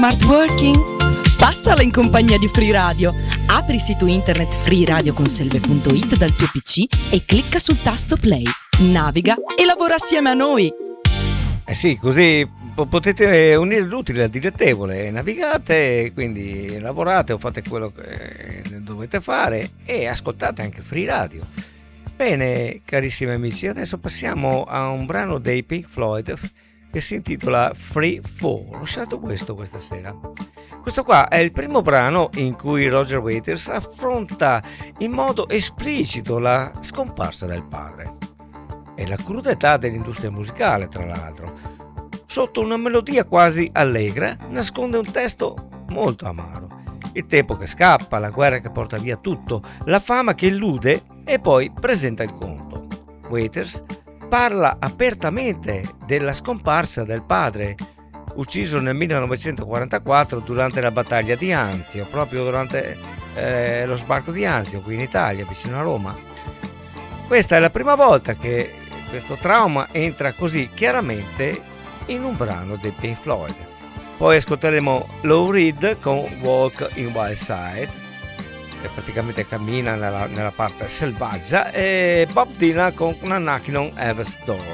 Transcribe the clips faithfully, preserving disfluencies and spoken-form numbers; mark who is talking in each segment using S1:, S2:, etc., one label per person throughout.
S1: Smart working? Passala in compagnia di Free Radio. Apri il sito internet free radio conselve punto it dal tuo P C e clicca sul tasto play. Naviga e lavora assieme a noi.
S2: Eh sì, così po- potete unire l'utile al dilettevole. Navigate, quindi lavorate o fate quello che dovete fare e ascoltate anche Free Radio. Bene, carissimi amici, adesso passiamo a un brano dei Pink Floyd che si intitola Free Fall. Ho scelto questo questa sera. Questo qua è il primo brano in cui Roger Waters affronta in modo esplicito la scomparsa del padre e la crudetà dell'industria musicale, tra l'altro. Sotto una melodia quasi allegra nasconde un testo molto amaro. Il tempo che scappa, la guerra che porta via tutto, la fama che illude e poi presenta il conto. Waters parla apertamente della scomparsa del padre, ucciso nel millenovecentoquarantaquattro durante la battaglia di Anzio, proprio durante eh, lo sbarco di Anzio qui in Italia, vicino a Roma. Questa è la prima volta che questo trauma entra così chiaramente in un brano dei Pink Floyd. Poi ascolteremo Lou Reed con Walk in Wild Side, che praticamente cammina nella, nella parte selvaggia, e Bob Dylan con una Knocking on Heaven's Door.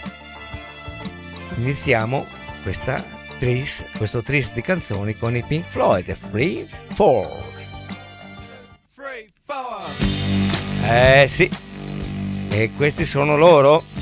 S2: Iniziamo questa tris, questo tris di canzoni con i Pink Floyd, Free Fall. Free Fall. Eh sì, e questi sono loro.